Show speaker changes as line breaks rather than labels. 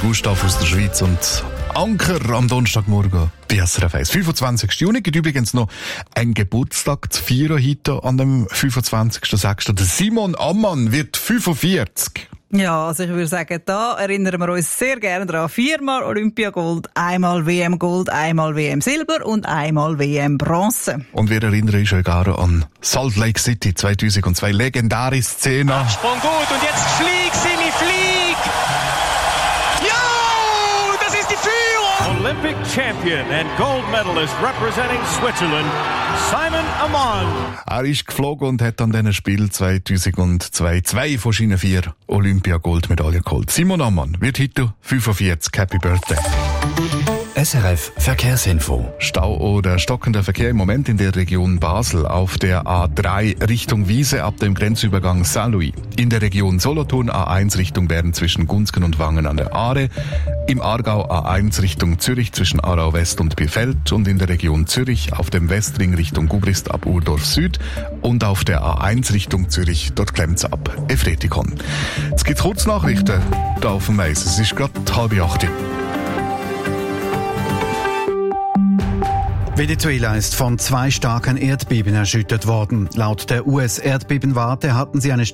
Gustav aus der Schweiz und Anker am Donnerstagmorgen bei SRF 1. 25. Juni gibt übrigens noch einen Geburtstag zu feiern heute an dem 25.06. Der Simon Ammann wird 45.
Ja, also ich würde sagen, da erinnern wir uns sehr gerne daran. 4-mal Olympiagold, einmal WM-Gold, einmal WM-Silber und einmal WM-Bronze.
Und wir erinnern uns schon gerne an Salt Lake City 2002. Legendäre Szene.
Absprung gut und jetzt flieg, Simi, flieg! Ja, das ist die Führung! Olympic Champion and Gold Medalist representing Switzerland, Simon Ammann.
Er ist geflogen und hat an diesem Spiel 2002 2 von seinen 4 Olympia-Goldmedaillen geholt. Simon Ammann wird heute 45. Happy Birthday.
SRF Verkehrsinfo.
Stau oder stockender Verkehr im Moment in der Region Basel auf der A3 Richtung Wiese ab dem Grenzübergang Saint-Louis. In der Region Solothurn A1 Richtung Bern zwischen Gunzgen und Wangen an der Aare. Im Aargau A1 Richtung Zürich zwischen Aarau West und Bielefeld und in der Region Zürich auf dem Westring Richtung Gubrist ab Urdorf Süd und auf der A1 Richtung Zürich, dort klemmt's ab Efretikon. Jetzt gibt's Kurznachrichten da auf dem Mais. Es ist gerade 7:30.
Venezuela ist von 2 starken Erdbeben erschüttert worden. Laut der US-Erdbebenwarte hatten sie eine